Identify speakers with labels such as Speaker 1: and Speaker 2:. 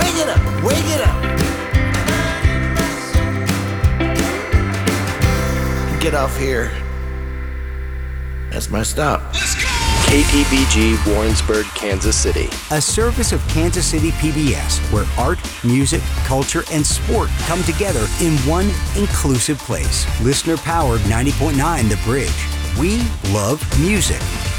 Speaker 1: Wake it up! Wake it up! Get off here. That's my stop.
Speaker 2: Let's go!
Speaker 3: KTBG Warrensburg, Kansas City.
Speaker 4: A service of Kansas City PBS, where art, music, culture, and sport come together in one inclusive place. Listener-powered 90.9 The Bridge. We love music.